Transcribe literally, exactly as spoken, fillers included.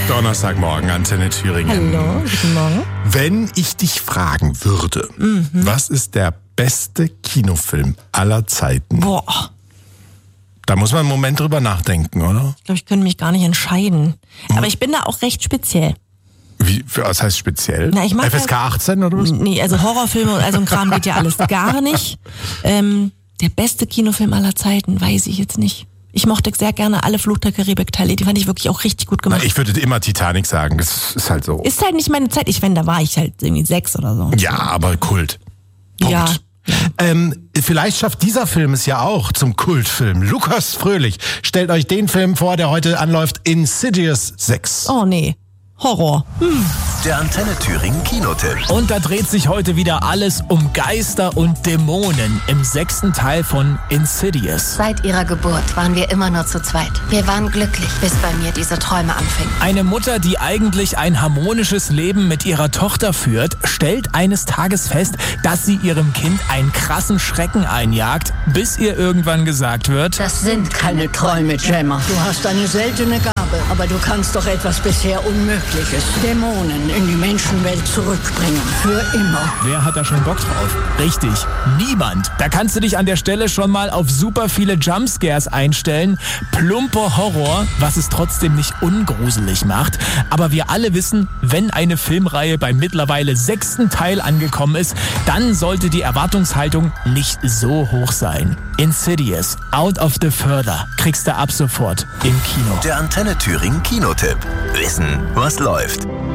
Donnerstagmorgen, Antenne Thüringen. Hallo, guten Morgen. Wenn ich dich fragen würde, mhm. was ist der beste Kinofilm aller Zeiten? Boah. Da muss man einen Moment drüber nachdenken, oder? Ich glaube, ich könnte mich gar nicht entscheiden. Aber ich bin da auch recht speziell. Wie, was heißt speziell? Na, ich mag F S K achtzehn oder was? Nee, also Horrorfilme und also ein Kram geht ja alles gar nicht. Ähm, der beste Kinofilm aller Zeiten, weiß ich jetzt nicht. Ich mochte sehr gerne alle Fluch der Karibik-Teile, die fand ich wirklich auch richtig gut gemacht. Na, ich würde immer Titanic sagen, das ist halt so. Ist halt nicht meine Zeit. Ich finde, da war ich halt irgendwie sechs oder so. Ja, aber Kult. Punkt. Ja. Ähm, vielleicht schafft dieser Film es ja auch zum Kultfilm. Lukas Fröhlich stellt euch den Film vor, der heute anläuft, Insidious sechs. Oh nee, Horror. Hm. Der Antenne Thüringen Kinotipp. Und da dreht sich heute wieder alles um Geister und Dämonen im sechsten Teil von Insidious. Seit ihrer Geburt waren wir immer nur zu zweit. Wir waren glücklich, bis bei mir diese Träume anfingen. Eine Mutter, die eigentlich ein harmonisches Leben mit ihrer Tochter führt, stellt eines Tages fest, dass sie ihrem Kind einen krassen Schrecken einjagt, bis ihr irgendwann gesagt wird: Das sind keine Träume, Gemma. Du hast eine seltene Gabe, aber du kannst doch etwas bisher Unmögliches. Dämonen in die Menschenwelt zurückbringen. Für immer. Wer hat da schon Bock drauf? Richtig, niemand. Da kannst du dich an der Stelle schon mal auf super viele Jumpscares einstellen. Plumper Horror, was es trotzdem nicht ungruselig macht. Aber wir alle wissen, wenn eine Filmreihe beim mittlerweile sechsten Teil angekommen ist, dann sollte die Erwartungshaltung nicht so hoch sein. Insidious, Out of the Further, kriegst du ab sofort im Kino. Der Antenne Thüringen Kinotipp. Wissen, was läuft.